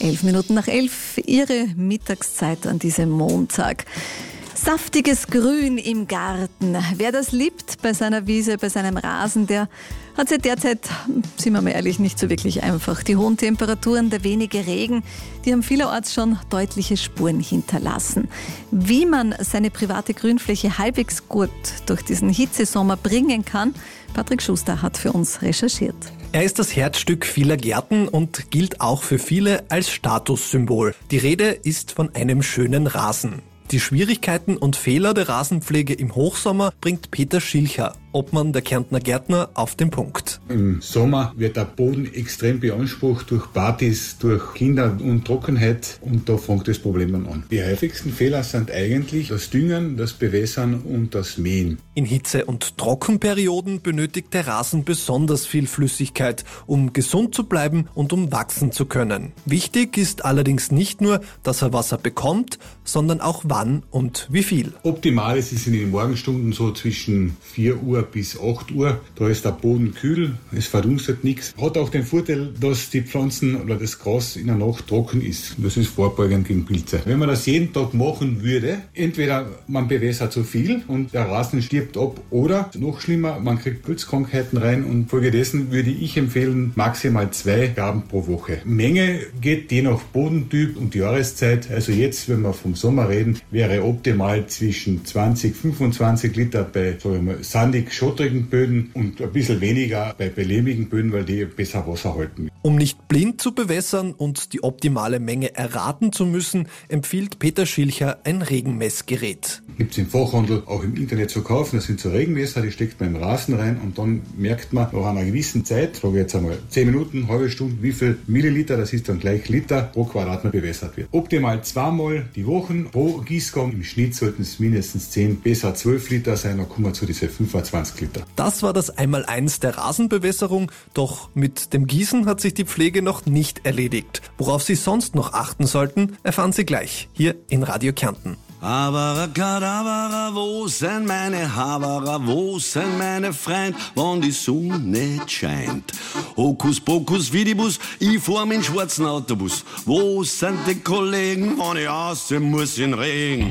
11:11, Ihre Mittagszeit an diesem Montag. Saftiges Grün im Garten. Wer das liebt bei seiner Wiese, bei seinem Rasen, der hat sich derzeit, sind wir mal ehrlich, nicht so wirklich einfach. Die hohen Temperaturen, der wenige Regen, die haben vielerorts schon deutliche Spuren hinterlassen. Wie man seine private Grünfläche halbwegs gut durch diesen Hitzesommer bringen kann, Patrick Schuster hat für uns recherchiert. Er ist das Herzstück vieler Gärten und gilt auch für viele als Statussymbol. Die Rede ist von einem schönen Rasen. Die Schwierigkeiten und Fehler der Rasenpflege im Hochsommer bringt Peter Schilcher, Obmann der Kärntner Gärtner, auf den Punkt. Im Sommer wird der Boden extrem beansprucht durch Partys, durch Kinder und Trockenheit und da fängt das Problem dann an. Die häufigsten Fehler sind eigentlich das Düngen, das Bewässern und das Mähen. In Hitze- und Trockenperioden benötigt der Rasen besonders viel Flüssigkeit, um gesund zu bleiben und um wachsen zu können. Wichtig ist allerdings nicht nur, dass er Wasser bekommt, sondern auch wann und wie viel. Optimal ist es in den Morgenstunden so zwischen 4 Uhr bis 8 Uhr. Da ist der Boden kühl, es verdunstet nichts. Hat auch den Vorteil, dass die Pflanzen oder das Gras in der Nacht trocken ist. Das ist vorbeugend gegen Pilze. Wenn man das jeden Tag machen würde, entweder man bewässert zu viel und der Rasen stirbt ab oder noch schlimmer, man kriegt Pilzkrankheiten rein und folgedessen würde ich empfehlen, maximal 2 Gaben pro Woche. Menge geht je nach Bodentyp und Jahreszeit. Also jetzt, wenn wir vom Sommer reden, wäre optimal zwischen 20, 25 Liter bei sandig-schottrigen Böden und ein bisschen weniger bei lehmigen Böden, weil die besser Wasser halten. Um nicht blind zu bewässern und die optimale Menge erraten zu müssen, empfiehlt Peter Schilcher ein Regenmessgerät. Gibt es im Fachhandel auch im Internet zu kaufen. Das sind so Regenmesser, die steckt man im Rasen rein und dann merkt man nach einer gewissen Zeit, sage jetzt einmal 10 Minuten, halbe Stunde, wie viel Milliliter, das ist dann gleich Liter pro Quadratmeter bewässert wird. Optimal 2-mal die Woche pro Gießgang. Im Schnitt sollten es mindestens 10, besser 12 Liter sein, dann kommen wir zu diese 25 Liter. Das war das Einmaleins der Rasenbewässerung, doch mit dem Gießen hat sich die Pflege noch nicht erledigt. Worauf Sie sonst noch achten sollten, erfahren Sie gleich hier in Radio Kärnten. Abracadabra, wo sind meine Haberer, wo sind meine Freund, wann die Sonne nicht scheint? Hokus pokus fidibus, ich fahr mit schwarzen Autobus. Wo sind die Kollegen, wann ich aussehen muss in Regen?